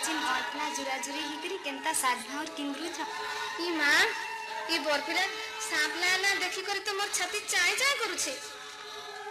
चिन हटना जुरा जुरी हिकरी केनता साधना और किंद्रु छ ई मां ई बरपिला सांपला ना देखि करी तो मोर छाती चाय चाय करू छे